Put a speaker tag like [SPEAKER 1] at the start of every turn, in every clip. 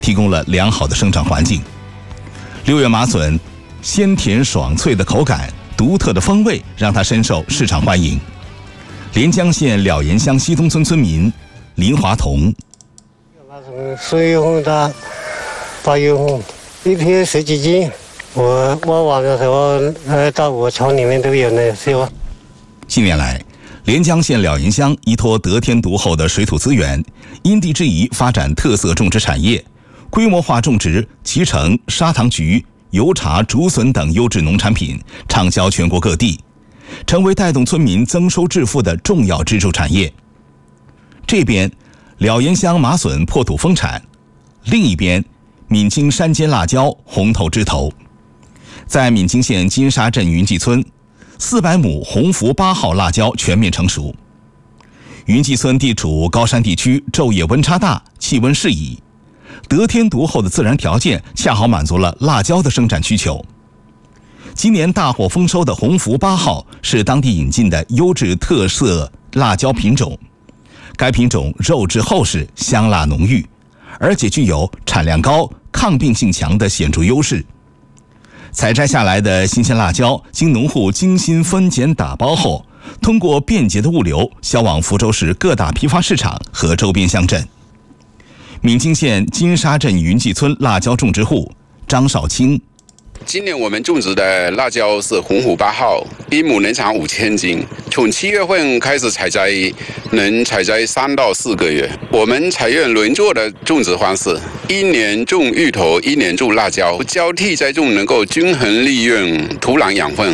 [SPEAKER 1] 提供了良好的生长环境。6月麻笋鲜甜爽脆的口感、独特的风味，让它深受市场欢迎。连江县了岩乡西东村村民林华彤：
[SPEAKER 2] 水红的、白油红，一瓶10几斤。我挖的时候，到我厂里面都有那是吧？
[SPEAKER 1] 近年来，连江县了岩乡依托得天独厚的水土资源，因地制宜发展特色种植产业，规模化种植脐橙、砂糖橘、油茶、竹笋等优质农产品，畅销全国各地，成为带动村民增收致富的重要支柱产业。这边，了岩乡麻笋破土丰产；另一边，闽津山间辣椒红透枝头。在闽津县金沙镇云记村，400亩鸿福8号辣椒全面成熟。云记村地处高山地区，昼夜温差大，气温适宜，得天独厚的自然条件恰好满足了辣椒的生产需求。今年大获丰收的鸿福8号是当地引进的优质特色辣椒品种，该品种肉质厚实，香辣浓郁，而且具有产量高、抗病性强的显著优势。采摘下来的新鲜辣椒经农户精心分拣打包后，通过便捷的物流销往福州市各大批发市场和周边乡镇。闽津县金沙镇云记村辣椒种植户张少清：
[SPEAKER 3] 今年我们种植的辣椒是鸿福8号，1亩能产5000斤。从7月份开始采摘，能采摘3到4个月。我们采用轮作的种植方式，1年种芋头，1年种辣椒，交替栽种，能够均衡利用土壤养分。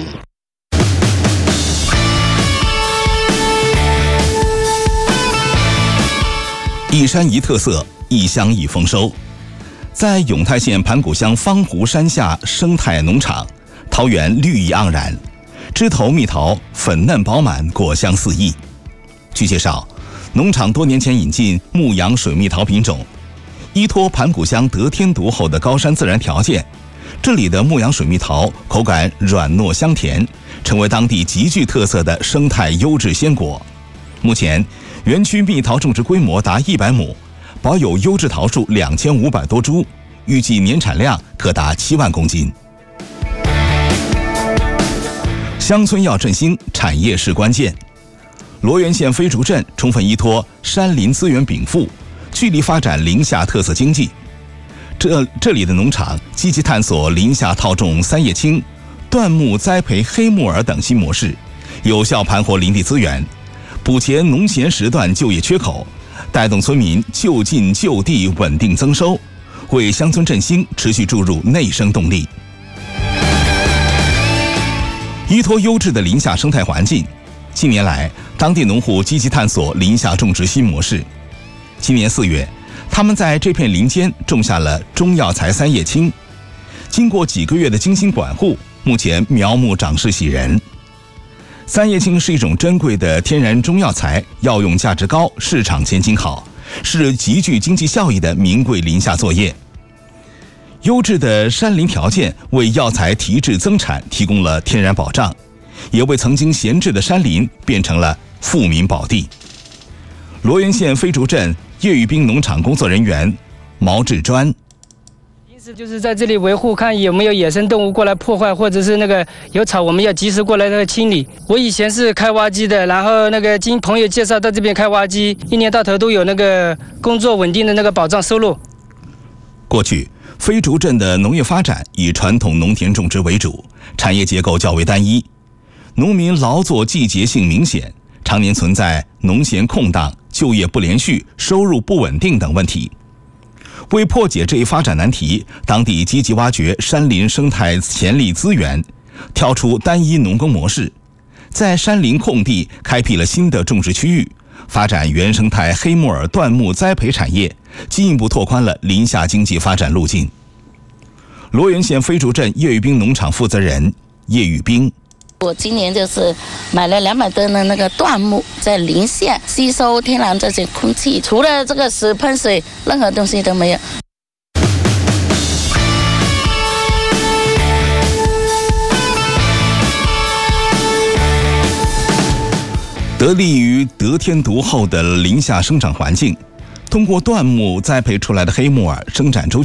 [SPEAKER 1] 一山一特色，一乡一丰收。在永泰县盘古乡方湖山下生态农场，桃园绿意盎然，枝头蜜桃粉嫩饱满，果香四溢。据介绍，农场多年前引进牧羊水蜜桃品种，依托盘古乡得天独厚的高山自然条件，这里的牧羊水蜜桃口感软糯香甜，成为当地极具特色的生态优质鲜果。目前，园区蜜桃种植规模达100亩，保有优质桃树2500多株，预计年产量可达7万公斤。乡村要振兴，产业是关键。罗源县飞竹镇充分依托山林资源禀赋，聚力发展林下特色经济。这里的农场积极探索林下套种三叶青、椴木栽培黑木耳等新模式，有效盘活林地资源，补填农闲时段就业缺口，带动村民就近就地稳定增收，为乡村振兴持续注入内生动力。依托优质的林下生态环境，近年来当地农户积极探索林下种植新模式。今年4月，他们在这片林间种下了中药材三叶青，经过几个月的精心管护，目前苗木长势喜人。三叶青是一种珍贵的天然中药材，药用价值高，市场前景好，是极具经济效益的名贵林下作业。优质的山林条件为药材提质增产提供了天然保障，也为曾经闲置的山林变成了富民宝地。罗源县飞竹镇叶玉冰农场工作人员毛志专：
[SPEAKER 4] 平时就是在这里维护，看有没有野生动物过来破坏，或者是那个有草，我们要及时过来清理。我以前是开挖机的，然后经朋友介绍到这边开挖机，一年到头都有工作稳定的保障收入。
[SPEAKER 1] 过去，飞竹镇的农业发展以传统农田种植为主，产业结构较为单一，农民劳作季节性明显，常年存在农闲空档、就业不连续、收入不稳定等问题。为破解这一发展难题，当地积极挖掘山林生态潜力资源，跳出单一农耕模式，在山林空地开辟了新的种植区域，发展原生态黑木耳椴木栽培产业，进一步拓宽了林下经济发展路径。罗源县飞竹镇叶玉冰农场负责人叶玉冰：
[SPEAKER 5] 我今年就是买了200吨的椴木，在林下吸收天然这些空气，除了这个石喷水，任何东西都没有。
[SPEAKER 1] 得力于得天独厚的林下生长环境，通过椴木栽培出来的黑木耳生长周期